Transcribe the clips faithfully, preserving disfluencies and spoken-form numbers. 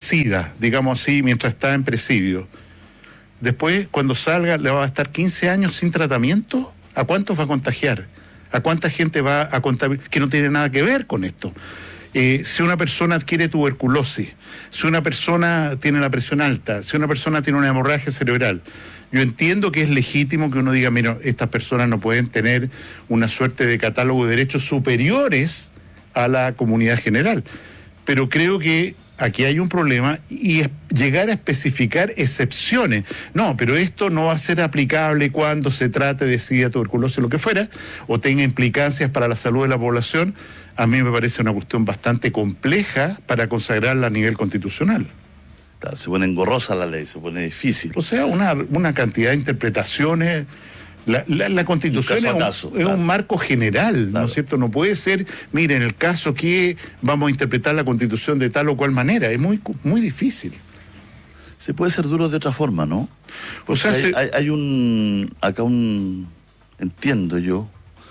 SIDA, digamos así, mientras está en presidio. Después, cuando salga, le va a estar quince años sin tratamiento. ¿A cuántos va a contagiar? ¿A cuánta gente va a contaminar? Que no tiene nada que ver con esto. Eh, si una persona adquiere tuberculosis, si una persona tiene la presión alta, si una persona tiene una hemorragia cerebral, yo entiendo que es legítimo que uno diga, mira, estas personas no pueden tener una suerte de catálogo de derechos superiores a la comunidad general, pero creo que aquí hay un problema y es llegar a especificar excepciones. No, pero esto no va a ser aplicable cuando se trate de SIDA, tuberculosis, lo que fuera, o tenga implicancias para la salud de la población. A mí me parece una cuestión bastante compleja para consagrarla a nivel constitucional. Claro, se pone engorrosa la ley, se pone difícil. O sea, una, una cantidad de interpretaciones. La, la, la Constitución es, un, caso, es claro. un marco general, claro. ¿No es cierto? No puede ser, mire, en el caso que vamos a interpretar la Constitución de tal o cual manera, es muy, muy difícil. Se puede ser duro de otra forma, ¿no? O sea, hay, se... hay, hay un, acá un, entiendo yo,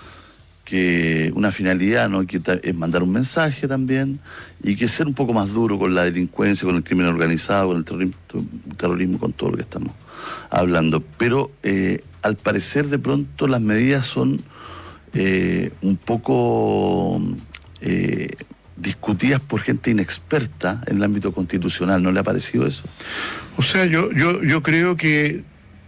que una finalidad, ¿no?, que es mandar un mensaje también, y que ser un poco más duro con la delincuencia, con el crimen organizado, con el terrorismo, terrorismo con todo lo que estamos hablando. Pero eh, al parecer de pronto las medidas son eh, un poco eh, discutidas por gente inexperta en el ámbito constitucional. ¿No le ha parecido eso? O sea, yo, yo, yo creo que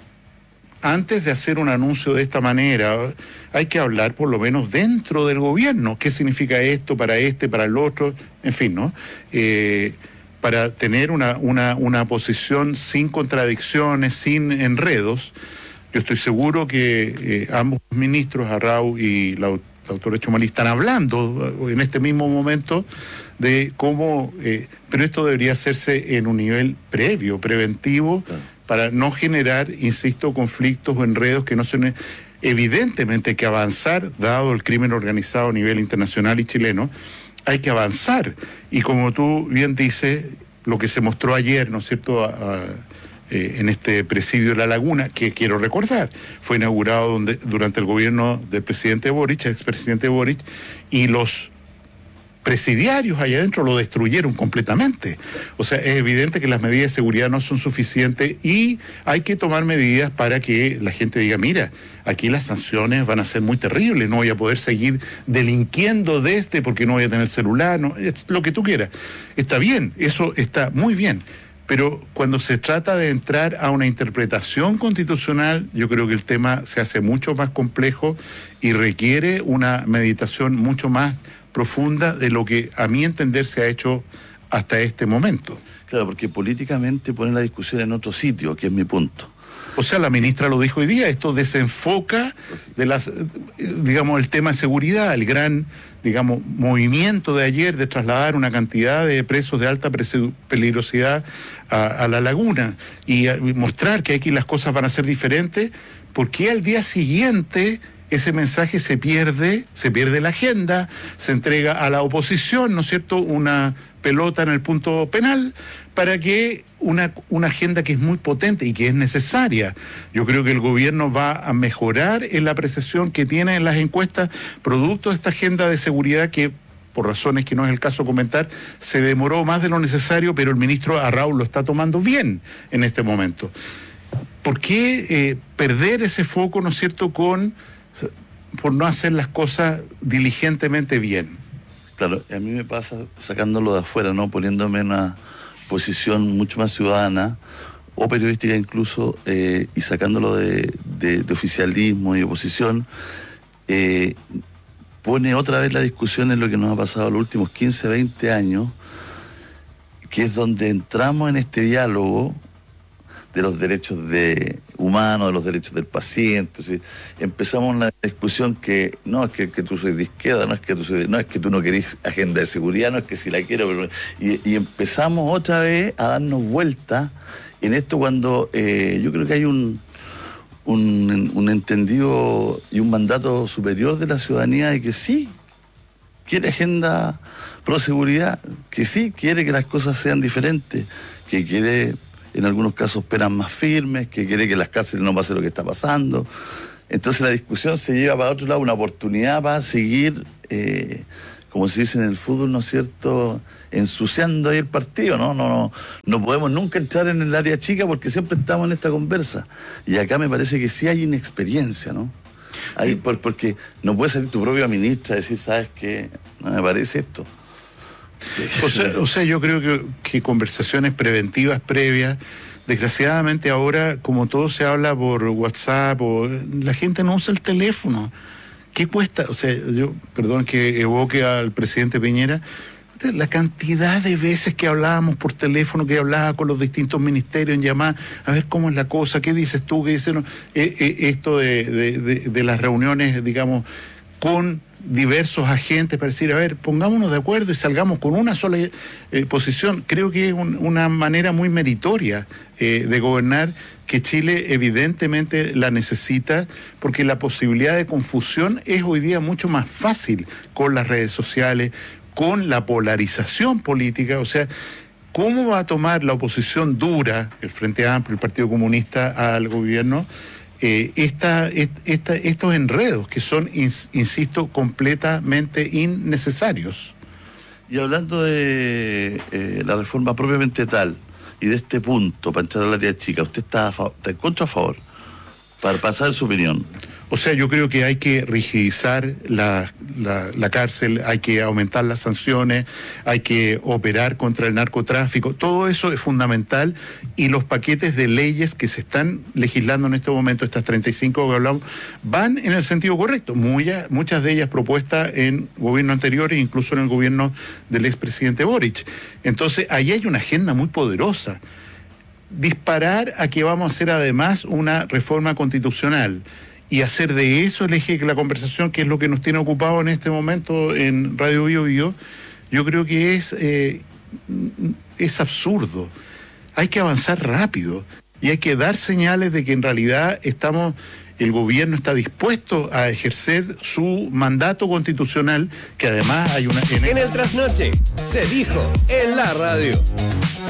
antes de hacer un anuncio de esta manera, hay que hablar por lo menos dentro del gobierno. ¿Qué significa esto para este, para el otro? En fin, ¿no? Eh, para tener una, una, una posición sin contradicciones, sin enredos. Yo estoy seguro que eh, ambos ministros, Arrau y la, la doctora Chomalí, están hablando en este mismo momento de cómo... Eh, pero esto debería hacerse en un nivel previo, preventivo, claro, para no generar, insisto, conflictos o enredos que no son... Evidentemente hay que avanzar, dado el crimen organizado a nivel internacional y chileno, hay que avanzar. Y como tú bien dices, lo que se mostró ayer, ¿no es cierto?, a, a, eh, en este presidio de La Laguna, que quiero recordar, fue inaugurado donde, durante el gobierno del presidente Boric, expresidente Boric, y los presidiarios allá adentro lo destruyeron completamente. O sea, es evidente que las medidas de seguridad no son suficientes y hay que tomar medidas para que la gente diga, mira, aquí las sanciones van a ser muy terribles, no voy a poder seguir delinquiendo de este porque no voy a tener celular, no, es lo que tú quieras. Está bien, eso está muy bien, pero cuando se trata de entrar a una interpretación constitucional, yo creo que el tema se hace mucho más complejo y requiere una meditación mucho más profunda de lo que a mi entender se ha hecho hasta este momento. Claro, porque políticamente pone la discusión en otro sitio, que es mi punto. O sea, la ministra lo dijo hoy día, esto desenfoca de las, digamos, el tema de seguridad, el gran, digamos, movimiento de ayer de trasladar una cantidad de presos de alta peligrosidad a, a La Laguna y, a, y mostrar que aquí las cosas van a ser diferentes, porque al día siguiente ese mensaje se pierde, se pierde la agenda, se entrega a la oposición, ¿no es cierto?, una pelota en el punto penal, para que una, una agenda que es muy potente y que es necesaria. Yo creo que el gobierno va a mejorar en la apreciación que tiene en las encuestas, producto de esta agenda de seguridad que, por razones que no es el caso comentar, se demoró más de lo necesario, pero el ministro Arrau lo está tomando bien en este momento. ¿Por qué eh, perder ese foco, ¿no es cierto?, con... por no hacer las cosas diligentemente bien? Claro, a mí me pasa sacándolo de afuera, ¿no?, poniéndome en una posición mucho más ciudadana o periodística incluso, eh, y sacándolo de, de, de oficialismo y oposición, eh, pone otra vez la discusión en lo que nos ha pasado los últimos quince, veinte años, que es donde entramos en este diálogo de los derechos de humanos, de los derechos del paciente. ¿Sí? Empezamos una discusión que no es que, que tú soy de izquierda, no es que tú soy de, no es que tú no querés agenda de seguridad, no es que si la quiero, pero, y, y empezamos otra vez a darnos vuelta en esto cuando eh, yo creo que hay un, un, un entendido y un mandato superior de la ciudadanía de que sí quiere agenda pro seguridad, que sí quiere que las cosas sean diferentes, que quiere en algunos casos penas más firmes, que quiere que en las cárceles no pase lo que está pasando. Entonces la discusión se lleva para otro lado, una oportunidad para seguir eh, como se dice en el fútbol, ¿no es cierto?, ensuciando ahí el partido, ¿no? No, no, no podemos nunca entrar en el área chica porque siempre estamos en esta conversa. Y acá me parece que sí hay inexperiencia, ¿no? Hay, por, porque no puede salir tu propia ministra a decir, ¿sabes qué? No me parece esto. O sea, o sea yo creo que, que conversaciones preventivas previas, desgraciadamente ahora, como todo se habla por WhatsApp, o, la gente no usa el teléfono. ¿Qué cuesta? O sea, yo, perdón que evoque al presidente Piñera, la cantidad de veces que hablábamos por teléfono, que hablaba con los distintos ministerios en llamada, a ver cómo es la cosa, qué dices tú, qué dices no? eh, eh, esto de, de, de, de las reuniones, digamos, con diversos agentes para decir, a ver, pongámonos de acuerdo y salgamos con una sola eh, posición. Creo que es un, una manera muy meritoria eh, de gobernar, que Chile evidentemente la necesita, porque la posibilidad de confusión es hoy día mucho más fácil con las redes sociales, con la polarización política. O sea, ¿cómo va a tomar la oposición dura, el Frente Amplio, el Partido Comunista, al gobierno, eh, esta, esta, estos enredos que son, ins, insisto, completamente innecesarios? Y hablando de eh, la reforma propiamente tal, y de este punto, para entrar al área chica, ¿usted está, a favor, está en contra o a favor? Para pasar su opinión. O sea, yo creo que hay que rigidizar la, la, la cárcel, hay que aumentar las sanciones, hay que operar contra el narcotráfico. Todo eso es fundamental, y los paquetes de leyes que se están legislando en este momento, estas treinta y cinco que hablamos, van en el sentido correcto. Muchas, muchas de ellas propuestas en gobiernos anteriores, incluso en el gobierno del expresidente Boric. Entonces, ahí hay una agenda muy poderosa. Disparar a que vamos a hacer además una reforma constitucional y hacer de eso el eje de la conversación, que es lo que nos tiene ocupado en este momento en Radio Bio Bio, yo creo que es, eh, es absurdo. Hay que avanzar rápido y hay que dar señales de que en realidad estamos, el gobierno está dispuesto a ejercer su mandato constitucional, que además hay una... En el trasnoche se dijo en la radio.